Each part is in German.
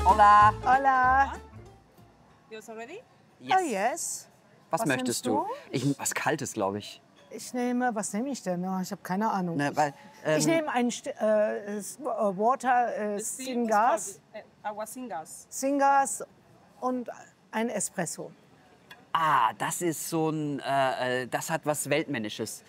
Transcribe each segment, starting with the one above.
Hola. Hola. Yours already? Yes. Oh yes. Was Was möchtest nimmst du? Was Kaltes, glaube ich. Ich nehme, was nehme ich denn? Oh, ich habe keine Ahnung. Ne, weil, Ich nehme ein Water Singas, Agua Singas. Singas und ein Espresso. das ist so ein, das hat was Weltmännisches.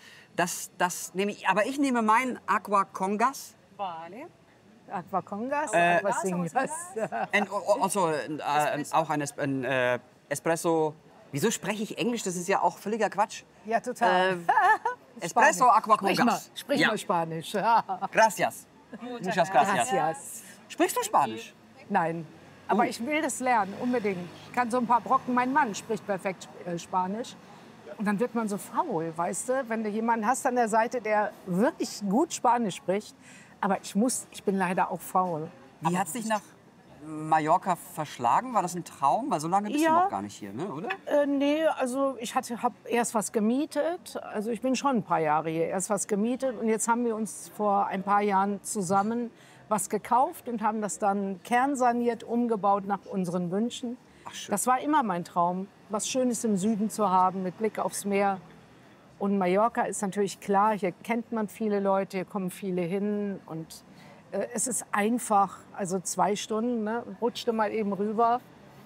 Das nehme ich, aber ich nehme meinen Aqua Congas. Vale. Aqua Congas, Aqua Singas. And also, auch ein Espresso. Wieso spreche ich Englisch? Das ist ja auch völliger Quatsch. Ja, total. Espresso Aqua Congas. Sprich Ja. mal Spanisch. Gracias. Muchas gracias. Gracias. Sprichst du Spanisch? Nein, aber ich will das lernen, unbedingt. Ich kann so ein paar Brocken. Mein Mann spricht perfekt Spanisch. Und dann wird man so faul, weißt du? Wenn du jemanden hast an der Seite, der wirklich gut Spanisch spricht. Aber ich bin leider auch faul. Wie hat es dich nach Mallorca verschlagen? War das ein Traum? Weil so lange bist du Ja. noch gar nicht hier, ne? Oder? Nee, also ich habe erst was gemietet. Also ich bin schon ein paar Jahre hier. Erst was gemietet und jetzt haben wir uns vor ein paar Jahren zusammen was gekauft und haben das dann kernsaniert, umgebaut nach unseren Wünschen. Ach, schön. Das war immer mein Traum, was Schönes im Süden zu haben mit Blick aufs Meer. Und Mallorca ist natürlich klar, hier kennt man viele Leute, hier kommen viele hin und es ist einfach, also 2 Stunden, ne, rutschte mal eben rüber,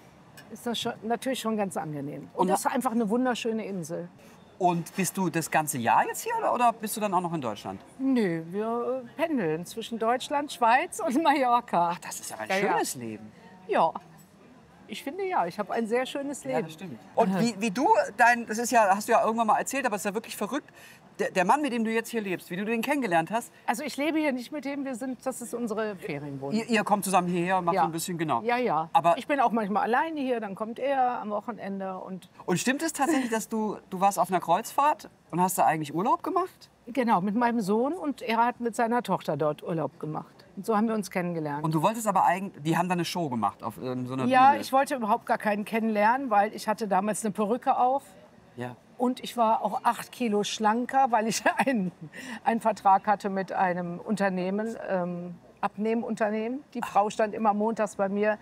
ist das schon, natürlich schon ganz angenehm. Und das ist einfach eine wunderschöne Insel. Und bist du das ganze Jahr jetzt hier oder bist du dann auch noch in Deutschland? Nö, wir pendeln zwischen Deutschland, Schweiz und Mallorca. Ach, das ist aber ein Ja, ja. schönes Leben. Ja, ich finde ja, ich habe ein sehr schönes Leben. Ja, das stimmt. Und wie du, das ist ja, hast du ja irgendwann mal erzählt, aber es ist ja wirklich verrückt. Der Mann, mit dem du jetzt hier lebst, wie du den kennengelernt hast, Also ich lebe hier nicht mit dem, das ist unsere Ferienwohnung. ihr kommt zusammen hierher und macht Ja. so ein bisschen, genau. Ja, ja. Aber, Ich bin auch manchmal alleine hier, dann kommt er am Wochenende und und stimmt es tatsächlich, dass du warst auf einer Kreuzfahrt und hast da eigentlich Urlaub gemacht? genau, mit meinem Sohn und er hat mit seiner Tochter dort Urlaub gemacht. Und so haben wir uns kennengelernt. Und du wolltest aber eigentlich, die haben da eine Show gemacht auf so einer Ja, Bühne. ich wollte überhaupt gar keinen kennenlernen, weil ich hatte damals eine Perücke auf. Ja. Und ich war auch 8 Kilo schlanker, weil ich einen Vertrag hatte mit einem Unternehmen, Abnehmenunternehmen. Die Frau stand immer montags bei mir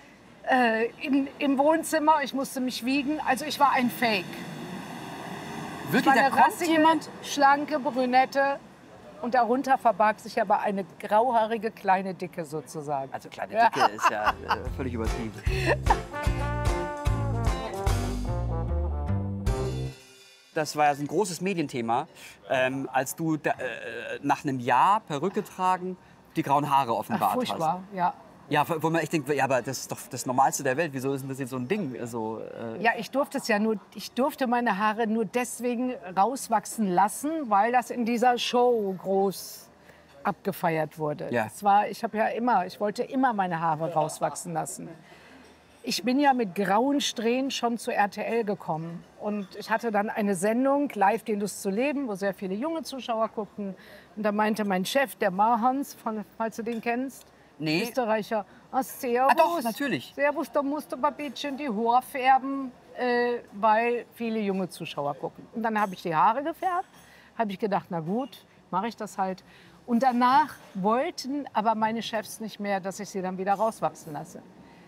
im Wohnzimmer. Ich musste mich wiegen. Also ich war ein Fake. Ich Wirklich, war da eine kommt rassige, jemand? schlanke Brünette. Und darunter verbarg sich aber eine grauhaarige kleine Dicke sozusagen. Also kleine Dicke ist ja völlig übertrieben. Das war ja so ein großes Medienthema, als du nach einem Jahr Perücke tragen die grauen Haare offenbart Furchtbar, ja. hast. Ja, wo man echt denkt, ja, aber das ist doch das Normalste der Welt. Wieso ist denn das jetzt so ein Ding? Also, Ja, ich durfte meine Haare nur deswegen rauswachsen lassen, weil das in dieser Show groß abgefeiert wurde. Ja. Ich wollte immer meine Haare rauswachsen lassen. Ich bin ja mit grauen Strähnen schon zu RTL gekommen. Und ich hatte dann eine Sendung, Live die Lust zu leben, wo sehr viele junge Zuschauer guckten. Und da meinte mein Chef, der Marhans, falls du den kennst, nee. Österreicher, servus. Doch, natürlich. Servus, da musst du mal ein bisschen die Haare färben, weil viele junge Zuschauer gucken. Und dann habe ich die Haare gefärbt, habe ich gedacht, na gut, mache ich das halt. Und danach wollten aber meine Chefs nicht mehr, dass ich sie dann wieder rauswachsen lasse.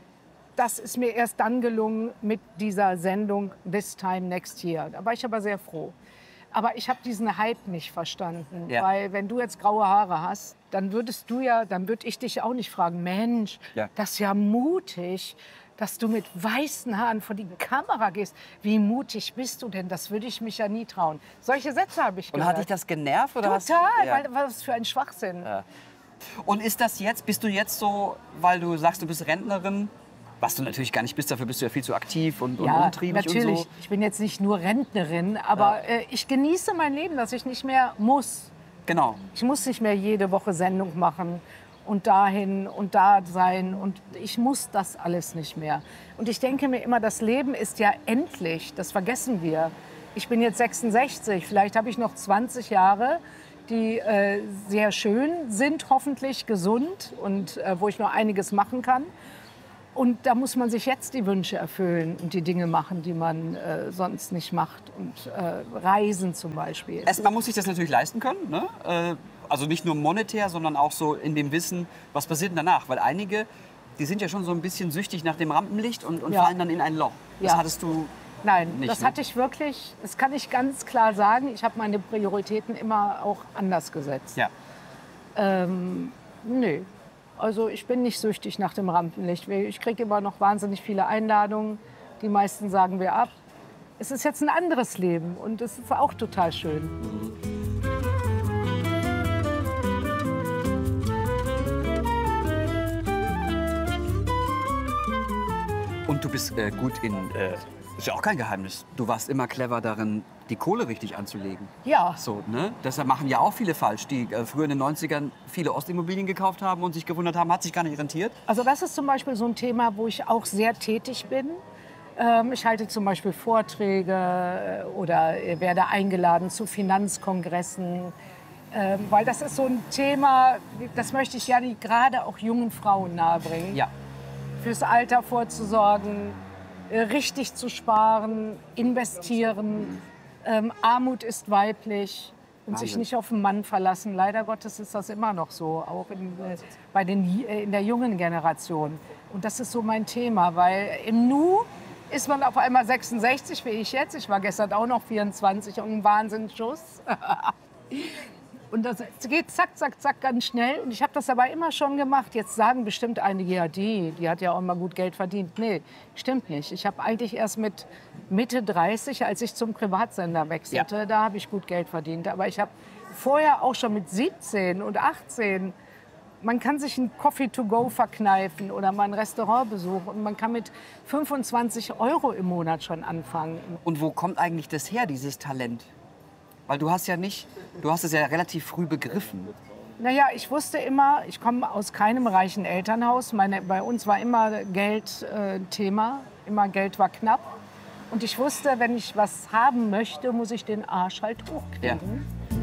Das ist mir erst dann gelungen mit dieser Sendung This Time Next Year. Da war ich aber sehr froh. Aber ich habe diesen Hype nicht verstanden. Ja. Weil wenn du jetzt graue Haare hast, dann würde ich dich auch nicht fragen, Mensch, Ja. das ist ja mutig, dass du mit weißen Haaren vor die Kamera gehst. Wie mutig bist du denn? Das würde ich mich ja nie trauen. Solche Sätze habe ich und gehört. hat dich das genervt? Oder Total, ja. weil was für ein Schwachsinn. Ja. Und bist du jetzt so, weil du sagst, du bist Rentnerin, was du natürlich gar nicht bist, dafür bist du ja viel zu aktiv und Ja, umtriebig natürlich. und so. Ich bin jetzt nicht nur Rentnerin, aber ich genieße mein Leben, dass ich nicht mehr muss. Genau. Ich muss nicht mehr jede Woche Sendung machen und dahin und da sein. Und ich muss das alles nicht mehr. Und ich denke mir immer, das Leben ist ja endlich. Das vergessen wir. Ich bin jetzt 66. Vielleicht habe ich noch 20 Jahre, die sehr schön sind, hoffentlich gesund und wo ich noch einiges machen kann. Und da muss man sich jetzt die Wünsche erfüllen und die Dinge machen, die man sonst nicht macht. Und reisen zum Beispiel. Man muss sich das natürlich leisten können, ne? Also nicht nur monetär, sondern auch so in dem Wissen, was passiert denn danach. Weil einige die sind ja schon so ein bisschen süchtig nach dem Rampenlicht und Ja. fallen dann in ein Loch. Das Ja. hattest du Nein, nicht, das ne? hatte ich wirklich, das kann ich ganz klar sagen. Ich habe meine Prioritäten immer auch anders gesetzt. Ja. Nee, also ich bin nicht süchtig nach dem Rampenlicht. Ich kriege immer noch wahnsinnig viele Einladungen. Die meisten sagen wir ab. Es ist jetzt ein anderes Leben und es ist auch total schön. Und du bist gut in, ist ja auch kein Geheimnis, du warst immer clever darin, die Kohle richtig anzulegen. Ja, So, ne? Das machen ja auch viele falsch, die früher in den 90ern viele Ostimmobilien gekauft haben und sich gewundert haben, hat sich gar nicht rentiert. also das ist zum Beispiel so ein Thema, wo ich auch sehr tätig bin. Ich halte zum Beispiel Vorträge oder werde eingeladen zu Finanzkongressen, weil das ist so ein Thema, das möchte ich ja gerade auch jungen Frauen nahebringen. Ja. Fürs Alter vorzusorgen, richtig zu sparen, investieren. Armut ist weiblich und sich Wahnsinn. nicht auf den Mann verlassen. Leider Gottes ist das immer noch so, auch in der jungen Generation. Und das ist so mein Thema, weil im Nu ist man auf einmal 66, wie ich jetzt. Ich war gestern auch noch 24 und ein Wahnsinnsschuss. Und das geht zack, zack, zack ganz schnell. Und ich habe das aber immer schon gemacht. Jetzt sagen bestimmt einige, ja, die hat ja auch mal gut Geld verdient. Nee, stimmt nicht. Ich habe eigentlich erst mit Mitte 30, als ich zum Privatsender wechselte, da habe ich gut Geld verdient. Aber ich habe vorher auch schon mit 17 und 18, man kann sich einen Coffee to go verkneifen oder mal ein Restaurant besuchen. Und man kann mit 25 € im Monat schon anfangen. Und wo kommt eigentlich das her, dieses Talent? Weil du hast es ja relativ früh begriffen. Naja, ich wusste immer, ich komme aus keinem reichen Elternhaus. Bei uns war immer Geld Thema, immer Geld war knapp. Und ich wusste, wenn ich was haben möchte, muss ich den Arsch halt hochkriegen.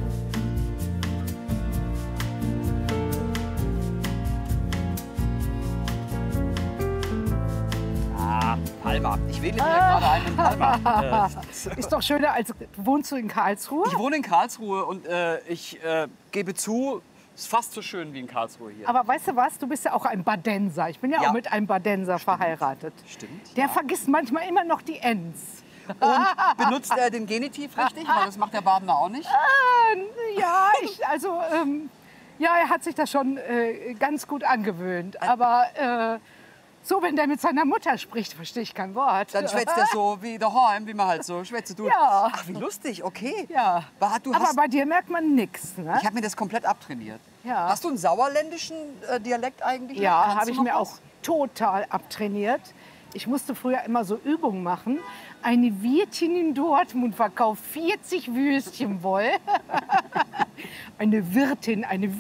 Palma. Ich wähle mir gerade einen in Palma. Ist doch schöner als, wohnst du in Karlsruhe? Ich wohne in Karlsruhe und ich gebe zu, es ist fast so schön wie in Karlsruhe hier. Aber weißt du was, du bist ja auch ein Badenser. Ich bin ja Ja. auch mit einem Badenser verheiratet. Stimmt. Der vergisst manchmal immer noch die Ns. Und benutzt er den Genitiv richtig? Weil das macht der Badener auch nicht. Ja, ja, er hat sich das schon ganz gut angewöhnt. Aber so, wenn der mit seiner Mutter spricht, verstehe ich kein Wort. Dann schwätzt er so wie daheim, wie man halt so schwätzt. Du. Ja. Ach, wie lustig, okay. Ja. Aber bei dir merkt man nichts, ne? Ich habe mir das komplett abtrainiert. Ja. Hast du einen sauerländischen Dialekt eigentlich? Ja, Kannst habe du ich noch mir was? auch total abtrainiert. Ich musste früher immer so Übungen machen. Eine Wirtin in Dortmund verkauft 40 Würstchen wohl. Eine Wirtin,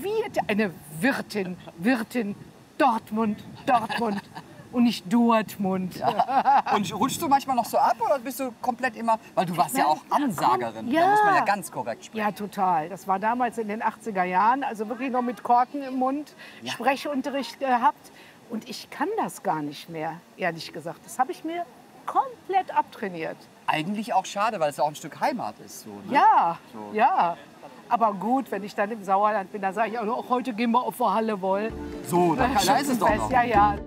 Wirtin, Dortmund und nicht Dortmund. Und rutschst du manchmal noch so ab oder bist du komplett immer, weil du warst ja auch Ansagerin, Ja. da muss man ja ganz korrekt sprechen. Ja, total. Das war damals in den 80er Jahren, also wirklich noch mit Korken im Mund, Sprechunterricht gehabt. Und ich kann das gar nicht mehr, ehrlich gesagt. Das habe ich mir komplett abtrainiert. Eigentlich auch schade, weil es auch ein Stück Heimat ist. So, ne? Ja, So. ja. Aber gut, wenn ich dann im Sauerland bin, dann sage ich auch, heute gehen wir auf die Halle wohl. So, da ist es doch noch. Ja, ja.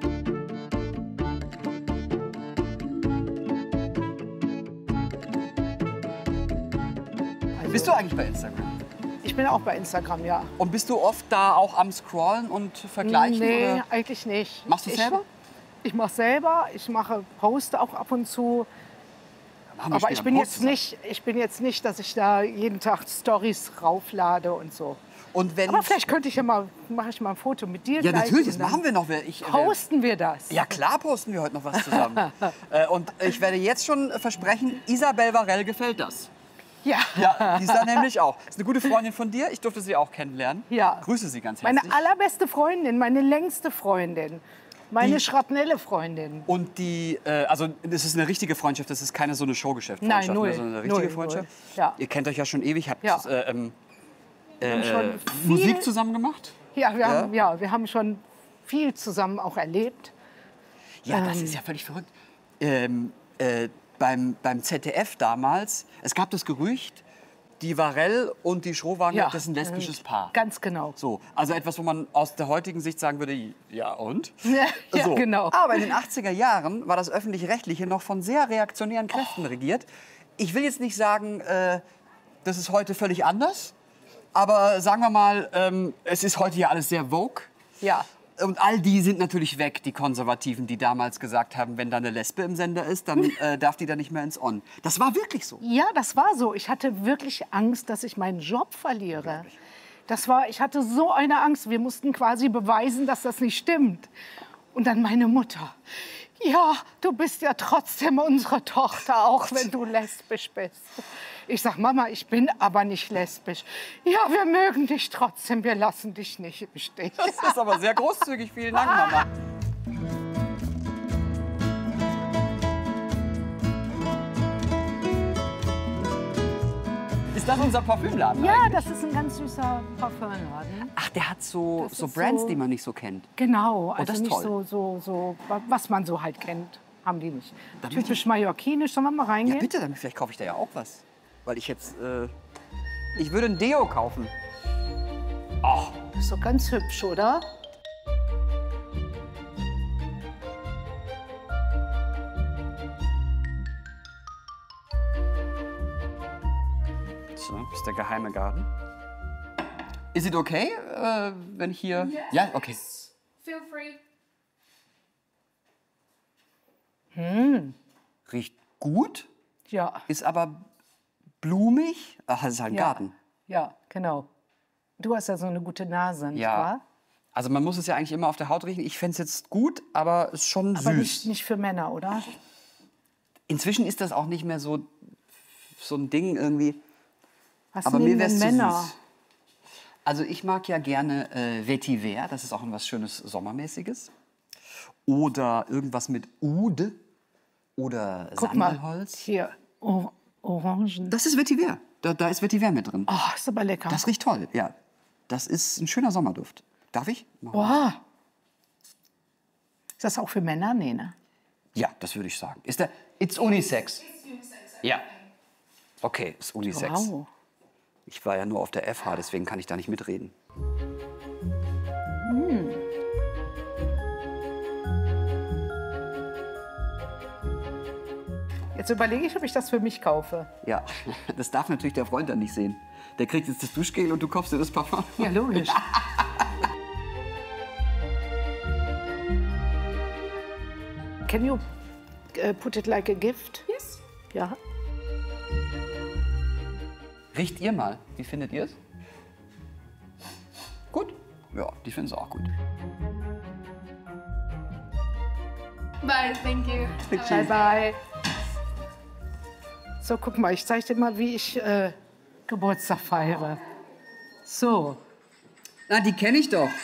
Bist du eigentlich bei Instagram? Ich bin auch bei Instagram, ja. Und bist du oft da auch am Scrollen und Vergleichen? Nee, Oder? eigentlich nicht. Machst du es selber? Ich mache selber, poste auch ab und zu. Machen wir Aber später ich bin einen Post jetzt nicht, dass ich da jeden Tag Stories rauflade und so. Und wenn Aber vielleicht mache ich mal ein Foto mit dir. ja, gleich natürlich, das und dann machen wir noch. Posten wir das. Ja, klar posten wir heute noch was zusammen. Und ich werde jetzt schon versprechen, Isabel Varell gefällt das. Ja. Ja, die ist da nämlich auch. Ist eine gute Freundin von dir. Ich durfte sie auch kennenlernen. Ja. Grüße sie ganz Meine herzlich. allerbeste Freundin, meine längste Freundin, meine Schrapnelle-Freundin. Und die, also das ist eine richtige Freundschaft, das ist keine so eine Showgeschäft-Freundschaft, Nein, null. sondern eine richtige Null, Freundschaft. null. Ja. Ihr kennt euch ja schon ewig, habt Ja. schon viel- Musik zusammen gemacht? Ja, wir haben schon viel zusammen auch erlebt. Ja, das ist ja völlig verrückt. Beim ZDF damals, es gab das Gerücht, die Varell und die Schrowange, Ja. das ist ein lesbisches Paar. Ganz genau. So, also etwas, wo man aus der heutigen Sicht sagen würde, ja und? Ja, So. genau. Aber in den 80er Jahren war das Öffentlich-Rechtliche noch von sehr reaktionären Kräften regiert. Ich will jetzt nicht sagen, das ist heute völlig anders. Aber sagen wir mal, es ist heute ja alles sehr vogue. Ja. Und all die sind natürlich weg, die Konservativen, die damals gesagt haben, wenn da eine Lesbe im Sender ist, dann darf die da nicht mehr ins On. Das war wirklich so. Ja, das war so. Ich hatte wirklich Angst, dass ich meinen Job verliere. Ich hatte so eine Angst. Wir mussten quasi beweisen, dass das nicht stimmt. Und dann meine Mutter. Ja, du bist ja trotzdem unsere Tochter, auch wenn du lesbisch bist. Ich sag, Mama, ich bin aber nicht lesbisch. Ja, wir mögen dich trotzdem, wir lassen dich nicht im Stich. Das ist aber sehr großzügig. Vielen Dank, Mama. Ist das unser Parfümladen Ja, eigentlich? das ist ein ganz süßer Parfümladen. Ach, der hat so Das ist Brands, so- die man nicht so kennt. Genau, also das ist nicht toll. so, was man so halt kennt, haben die nicht. Dann Typisch mallorquinisch, sollen wir mal Ja, reingehen? bitte, dann vielleicht kaufe ich da ja auch was. Weil ich jetzt, ich würde ein Deo kaufen. Ach, Ist doch ganz hübsch, oder? so, das ist der geheime Garten. Is it okay, wenn ich hier... Ja, okay. Feel free. Riecht gut, Ja. ist aber blumig. Ach, das ist halt ein Ja. Garten. Ja, genau. Du hast ja so eine gute Nase, nicht Ja. wahr? Also man muss es ja eigentlich immer auf der Haut riechen. Ich fände es jetzt gut, aber es ist schon Aber süß. nicht für Männer, oder? Inzwischen ist das auch nicht mehr so ein Ding irgendwie. Was Aber mir nehmen wäre es denn zu Männer? süß. Also ich mag ja gerne Vetiver, das ist auch was Schönes Sommermäßiges. Oder irgendwas mit Oud oder Guck mal, Sandelholz. hier, Orangen. Das ist Vetiver, da ist Vetiver mit drin. Oh, ist aber lecker. Das riecht toll, ja. Das ist ein schöner Sommerduft. Darf ich? Boah. Ist das auch für Männer? Nee, ne? Ja, das würde ich sagen. Ist der It's Unisex? Ja. Okay, ist Unisex. Wow. Ich war ja nur auf der FH, deswegen kann ich da nicht mitreden. Jetzt überlege ich, ob ich das für mich kaufe. Ja, das darf natürlich der Freund dann nicht sehen. Der kriegt jetzt das Duschgel und du kaufst dir das Parfum. Ja, logisch. Can you put it like a gift? Yes. Ja. Riecht ihr mal. Wie findet ihr es? Gut? Ja, die finden es auch gut. Bye, thank you. Bye, bye. So, guck mal, ich zeige dir mal, wie ich Geburtstag feiere. So. Na, die kenne ich doch.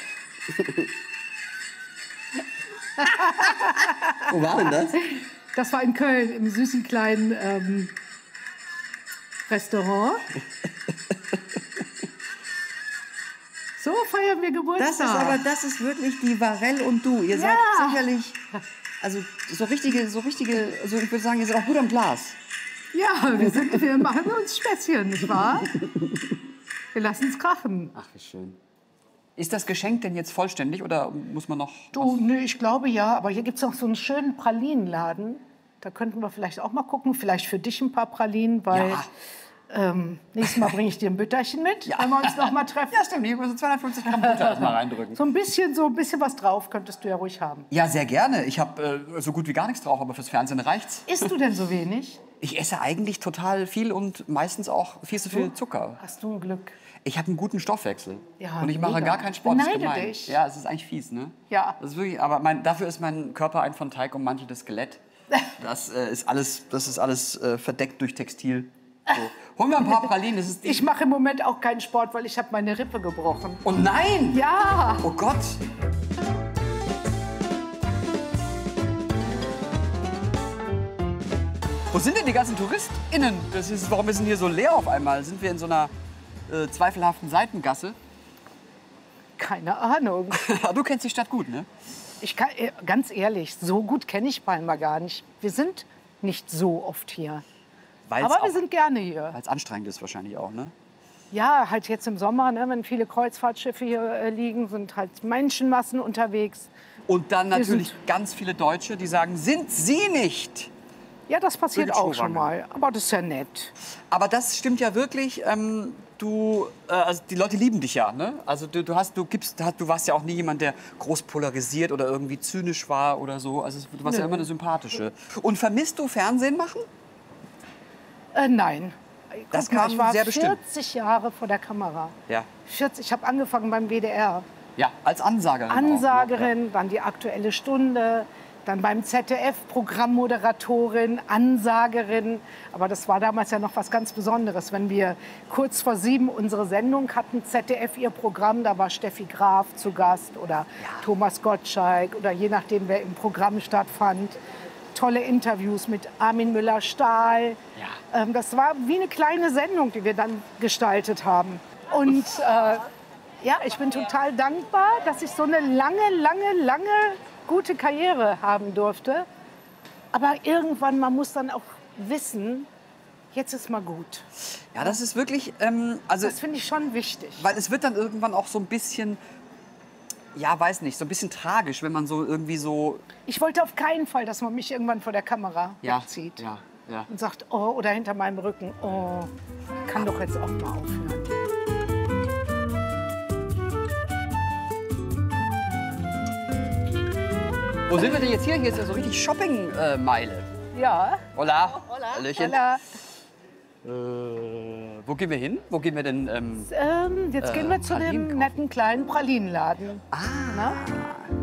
Wo war denn das? Das war in Köln im süßen kleinen Restaurant. So feiern wir Geburtstag. Das ist wirklich die Varell und du. Ihr seid Ja. sicherlich, also so richtige, also ich würde sagen, ihr seid auch gut am Glas. Ja, wir machen uns Späßchen, nicht wahr? Wir lassen es krachen. Ach, wie schön. Ist das Geschenk denn jetzt vollständig oder muss man noch... Du, nö, ich glaube ja, aber hier gibt es noch so einen schönen Pralinenladen. Da könnten wir vielleicht auch mal gucken. Vielleicht für dich ein paar Pralinen, weil nächstes Mal bringe ich dir ein Bütterchen mit, wenn wir uns noch mal treffen. Ja, stimmt. Ich muss so 250 Gramm Butter erstmal reindrücken. So ein bisschen was drauf könntest du ja ruhig haben. Ja, sehr gerne. Ich habe so gut wie gar nichts drauf, aber fürs Fernsehen reicht's. Isst du denn so wenig? Ich esse eigentlich total viel und meistens auch viel zu viel Zucker. Hast du ein Glück. Ich habe einen guten Stoffwechsel Ja, und ich mache mega. gar keinen Sport. Das ist Beneide gemein. dich. Ja, es ist eigentlich fies, ne? Ja. Das ist wirklich, aber dafür ist mein Körper ein von Teig ummanteltes Skelett. Das ist alles verdeckt durch Textil. So. Holen wir ein paar Pralinen. Das ist Ich mache im Moment auch keinen Sport, weil ich habe meine Rippe gebrochen. Oh nein! Ja. Oh Gott! Wo sind denn die ganzen TouristInnen? Warum ist denn hier so leer auf einmal? Sind wir in so einer zweifelhaften Seitengasse? Keine Ahnung. Du kennst die Stadt gut, ne? Ich kann, ganz ehrlich, so gut kenne ich Palma gar nicht. Wir sind nicht so oft hier. Weil's Aber wir auch- sind gerne hier. Weil es anstrengend ist wahrscheinlich auch, ne? Ja, halt jetzt im Sommer, ne, wenn viele Kreuzfahrtschiffe hier liegen, sind halt Menschenmassen unterwegs. Und dann Wir natürlich sind- ganz viele Deutsche, die sagen, sind Sie nicht? Ja, das passiert Birgit auch schon Schrowange. mal. Aber das ist ja nett. Aber das stimmt ja wirklich. Also die Leute lieben dich ja, ne? Also du warst ja auch nie jemand, der groß polarisiert oder irgendwie zynisch war oder so. Also du warst ja immer eine sympathische. Und vermisst du Fernsehen machen? Nein. Das Guck mal, kam ich war sehr bestimmt. 40 Jahre vor der Kamera. Ja. 40, ich habe angefangen beim WDR. Ja, als Ansagerin. Ansagerin, dann die Aktuelle Stunde, dann beim ZDF Programmmoderatorin, Ansagerin. Aber das war damals ja noch was ganz Besonderes. Wenn wir kurz vor 7 unsere Sendung hatten, ZDF ihr Programm, da war Steffi Graf zu Gast oder Thomas Gottschalk oder je nachdem, wer im Programm stattfand. Tolle Interviews mit Armin Müller-Stahl. Ja. Das war wie eine kleine Sendung, die wir dann gestaltet haben. Und ja, ich bin total dankbar, dass ich so eine lange gute Karriere haben durfte. Aber irgendwann, man muss dann auch wissen, jetzt ist mal gut. Ja, das ist wirklich, also, Das finde ich schon wichtig. weil es wird dann irgendwann auch so ein bisschen, ja, weiß nicht, so ein bisschen tragisch, wenn man so irgendwie so, Ich wollte auf keinen Fall, dass man mich irgendwann vor der Kamera ja, wegzieht. ja, ja. Und sagt, oh, oder hinter meinem Rücken, oh, kann doch jetzt auch mal aufhören. Wo sind wir denn jetzt hier? Hier ist ja so richtig Shopping-Meile. Ja, Hola. Hallöchen. Hola. Wo gehen wir hin? Wo gehen wir denn? Jetzt gehen wir zu dem Pralinen kaufen. netten kleinen Pralinenladen. Ah,